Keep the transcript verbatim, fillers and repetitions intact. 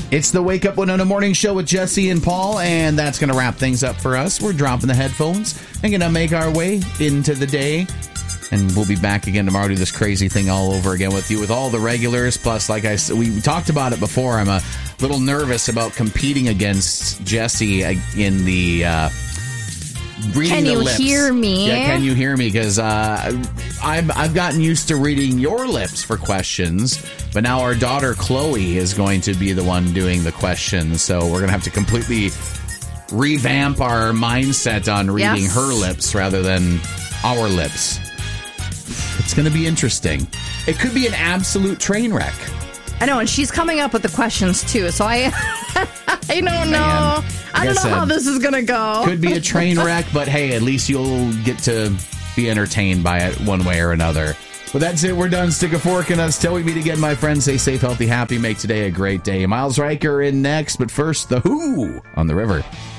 It's the Wake Up Winona Morning Show with Jesse and Paul, and that's going to wrap things up for us. We're dropping the headphones and going to make our way into the day. And we'll be back again tomorrow to do this crazy thing all over again with you with all the regulars. Plus, like I said, we talked about it before. I'm a little nervous about competing against Jesse in the uh, reading can the you lips. hear me? Yeah, can you hear me? Because uh, I've, I've gotten used to reading your lips for questions. But now our daughter, Chloe, is going to be the one doing the questions. So we're going to have to completely revamp our mindset on reading Yes. her lips rather than our lips. It's going to be interesting. It could be an absolute train wreck. I know, and she's coming up with the questions, too. So I I don't know. Man, I like I don't know said, how this is going to go. Could be a train wreck, but hey, at least you'll get to be entertained by it one way or another. Well, that's it. We're done. Stick a fork in us. Till we meet again, my friends. Stay safe, healthy, happy. Make today a great day. Miles Riker in next, but first, The Who on the River.